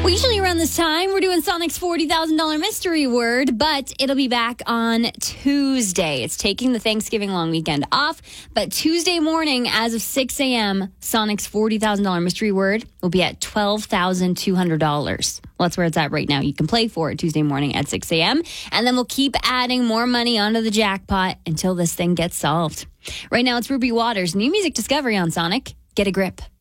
Well, usually around this time, we're doing Sonic's $40,000 mystery word, but it'll be back on Tuesday. It's taking the Thanksgiving long weekend off, but Tuesday morning, as of 6 a.m., Sonic's $40,000 mystery word will be at $12,200. Well, that's where it's at right now. You can play for it Tuesday morning at 6 a.m., and then we'll keep adding more money onto the jackpot until this thing gets solved. Right now, it's Ruby Waters' new music discovery on Sonic. Get a grip.